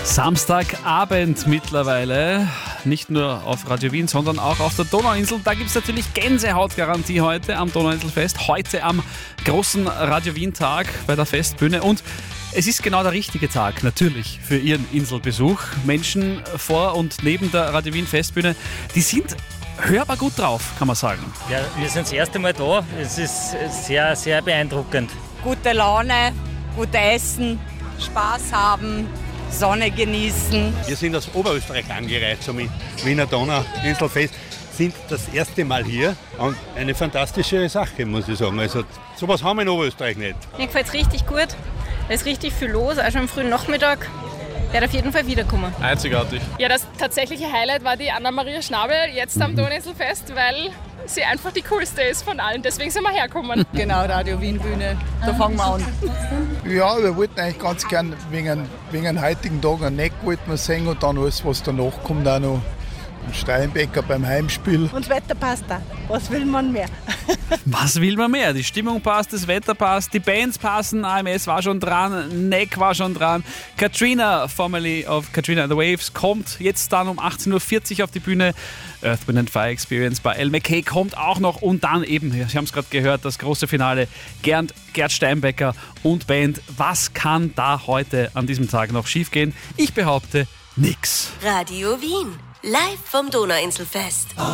Samstagabend mittlerweile, nicht nur auf Radio Wien, sondern auch auf der Donauinsel. Da gibt es natürlich Gänsehautgarantie heute am Donauinselfest, heute am großen Radio Wien-Tag bei der Festbühne. Und es ist genau der richtige Tag, natürlich, für Ihren Inselbesuch. Menschen vor und neben der Radio Wien-Festbühne, die sind hörbar gut drauf, kann man sagen. Ja, wir sind das erste Mal da. Es ist sehr, sehr beeindruckend. Gute Laune, gut essen, Spaß haben, Sonne genießen. Wir sind aus Oberösterreich angereist zum Wiener Donauinselfest, sind das erste Mal hier und eine fantastische Sache, muss ich sagen. Also sowas haben wir in Oberösterreich nicht. Mir gefällt es richtig gut. Da ist richtig viel los, auch schon am frühen Nachmittag. Ich werde auf jeden Fall wiederkommen. Einzigartig. Ja, das tatsächliche Highlight war die Anna-Maria Schnabel jetzt am Donauinselfest, weil sie einfach die coolste ist von allen. Deswegen sind wir hergekommen. Genau, Radio Wien Bühne, da fangen wir an. Ja, wir wollten eigentlich ganz gern wegen dem heutigen Tag ein Neck wollten wir sehen und dann alles, was danach kommt, auch noch ein Steinbecker beim Heimspiel. Und das Wetter passt da. Was will man mehr? Was will man mehr? Die Stimmung passt, das Wetter passt, die Bands passen, AMS war schon dran, Neck war schon dran, Katrina, formerly of Katrina and the Waves, kommt jetzt dann um 18.40 Uhr auf die Bühne. Earth, Wind & Fire Experience bei El McKay kommt auch noch und dann eben, Sie haben es gerade gehört, das große Finale, Gerd Steinbecker und Band. Was kann da heute an diesem Tag noch schiefgehen? Ich behaupte, nix. Radio Wien, live vom Donauinselfest.